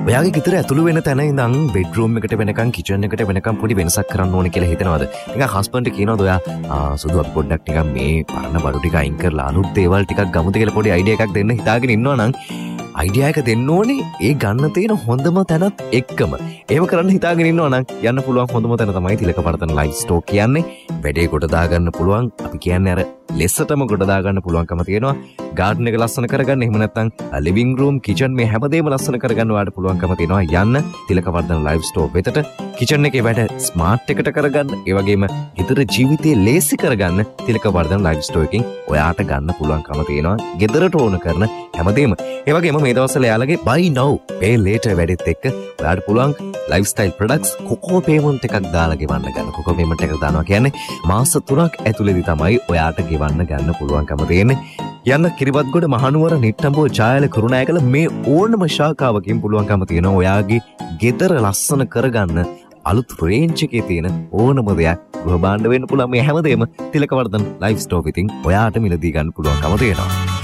ඔයාගේ ගෙදර ඇතුළු වෙන තැන ඉඳන් බෙඩ්රූම් එකට වෙනකන් කිචන් එකට වෙනකන් පොඩි වෙනසක් කරන්න ඕනේ කියලා හිතනවද? නිකන් හස්බන්ඩ් කියනවද ඔයා සුදු අපි පොඩ්ඩක් නිකන් මේ පරණ බඩු ටික අයින් කරලා අලුත් දේවල් ටිකක් ගමුද කියලා පොඩි අයිඩියා එකක් දෙන්න හිතාගෙන ඉන්නවා නම් අයිඩියා එක දෙන්න ඕනේ ඒ ගන්න තියෙන හොඳම තැනත් එක්කම. ඒව කරන්න හිතාගෙන ඉන්නවා නම් යන්න පුළුවන් හොඳම තැන තමයි තිලක වර්ධන ලයිෆ් ස්ටෝර් කියන්නේ. වැඩේ කොට දාගන්න පුළුවන්. අපි කියන්නේ අර ලෙස්සටම කොට දාගන්න පුළුවන්කම තියෙනවා. ගාඩන් එක ලස්සන කරගන්න, එහෙම නැත්නම් ලිවිං රූම්, කිචන් මේ හැමදේම ලස්සන කරගන්න ඔයාලට පුළුවන්කම තියෙනවා. යන්න තිලක වර්ධන ලයිෆ් ස්ටෝර් වෙතට. කිචන් එකේ වැඩ ස්මාර්ට් එකට කරගන්න, ඒ වගේම ගෙදර ජීවිතේ ලේසි කරගන්න තිලක වර්ධන ලයිෆ් ස්ටෝර් එකකින් ඔයාට ගන්න පුළුවන්කම තියෙනවා. ගෙදරට ඕන කරන හැමදේම. ඒ වගේම මේ දවස්වල යාළගේ buy now pay later වැඩෙත් එක්ක ඔයාලට පුළුවන් lifestyle products කොකෝ payment එකක් දාලා ගෙවන්න ගන්න. කොකෝ payment එකක් දානවා කියන්නේ මාස 3ක් ඇතුළතදී තමයි ඔයාට ගෙවන්න ගන්න පුළුවන්කම තියෙන්නේ. යන්න කිරිබත්ගොඩ මහනුවර නිට්ටඹුව ජායල කුරුණෑගල මේ ඕනම ශාඛාවකින් පුළුවන්කම තියෙනවා ඔයාගේ ගෙදර ලස්සන කරගන්න අලුත් රේන්ජ් එකේ තියෙන ඕනම දෙයක් ගෘහ භාණ්ඩ වෙන්න පුළුවන් මේ හැමදේම තිලක වර්ධන ලයිෆ් ස්ටෝර් එකකින් ඔයාට මිලදී ගන්න පුළුවන්කම තියෙනවා.